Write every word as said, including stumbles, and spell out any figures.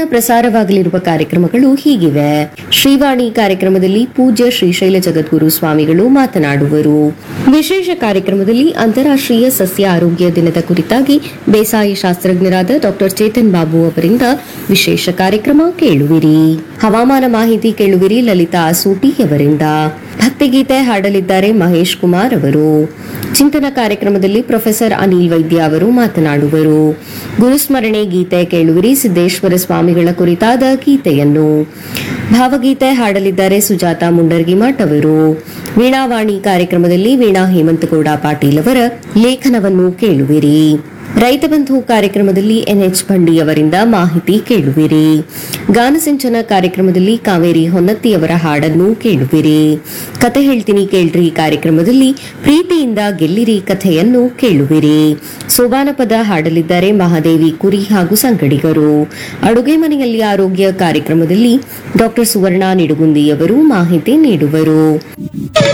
ಪ್ರಸಾರವಾಗಲಿರುವ ಕಾರ್ಯಕ್ರಮಗಳು ಹೀಗಿವೆ. ಶ್ರೀವಾಣಿ ಕಾರ್ಯಕ್ರಮದಲ್ಲಿ ಪೂಜ್ಯ ಶ್ರೀಶೈಲ ಜಗದ್ಗುರು ಸ್ವಾಮಿಗಳು ಮಾತನಾಡುವರು. ವಿಶೇಷ ಕಾರ್ಯಕ್ರಮದಲ್ಲಿ ಅಂತಾರಾಷ್ಟ್ರೀಯ ಸಸ್ಯ ಆರೋಗ್ಯ ದಿನದ ಕುರಿತಾಗಿ ಬೇಸಾಯ ಶಾಸ್ತ್ರಜ್ಞರಾದ ಡಾಕ್ಟರ್ ಚೇತನ್ ಬಾಬು ಅವರಿಂದ ವಿಶೇಷ ಕಾರ್ಯಕ್ರಮ ಕೇಳುವಿರಿ. ಹವಾಮಾನ ಮಾಹಿತಿ ಕೇಳುವಿರಿ ಲಲಿತಾ ಸೂಟಿ ಅವರಿಂದ. ಭಕ್ತಿಗೀತೆ ಹಾಡಲಿದ್ದಾರೆ ಮಹೇಶ್ ಕುಮಾರ್ ಅವರು. ಚಿಂತನ ಕಾರ್ಯಕ್ರಮದಲ್ಲಿ ಪ್ರೊಫೆಸರ್ ಅನಿಲ್ ವೈದ್ಯ ಅವರು ಮಾತನಾಡುವರು. ಗುರುಸ್ಮರಣೆ ಗೀತೆ ಕೇಳುವಿರಿ ಸಿದ್ದೇಶ್ವರ ಸ್ವಾಮಿಗಳ ಕುರಿತಾದ ಗೀತೆಯನ್ನು. ಭಾವಗೀತೆ ಹಾಡಲಿದ್ದಾರೆ ಸುಜಾತ ಮುಂಡರ್ಗಿಮಠ್ ಅವರು. ವೀಣಾವಾಣಿ ಕಾರ್ಯಕ್ರಮದಲ್ಲಿ ವೀಣಾ ಹೇಮಂತಗೌಡ ಪಾಟೀಲ್ ಅವರ ಲೇಖನವನ್ನು ಕೇಳುವಿರಿ. ರೈತ ಬಂಧು ಕಾರ್ಯಕ್ರಮದಲ್ಲಿ ಎನ್ಎಚ್ ಬಂಡಿ ಅವರಿಂದ ಮಾಹಿತಿ ಕೇಳುವಿರಿ. ಗಾನಸಿಂಚನ ಕಾರ್ಯಕ್ರಮದಲ್ಲಿ ಕಾವೇರಿ ಹೊನ್ನತ್ತಿಯವರ ಹಾಡನ್ನು ಕೇಳುವಿರಿ. ಕತೆ ಹೇಳ್ತೀನಿ ಕೇಳ್ರಿ ಕಾರ್ಯಕ್ರಮದಲ್ಲಿ ಪ್ರೀತಿಯಿಂದ ಗೆಲ್ಲಿರಿ ಕಥೆಯನ್ನು ಕೇಳುವಿರಿ. ಸೋಬಾನ ಪದ ಹಾಡಲಿದ್ದಾರೆ ಮಹಾದೇವಿ ಕುರಿ ಹಾಗೂ ಸಂಗಡಿಗರು. ಅಡುಗೆ ಮನೆಯಲ್ಲಿ ಆರೋಗ್ಯ ಕಾರ್ಯಕ್ರಮದಲ್ಲಿ ಡಾಕ್ಟರ್ ಸುವರ್ಣ ನಿಡುಗುಂದಿಯವರು ಮಾಹಿತಿ ನೀಡುವರು.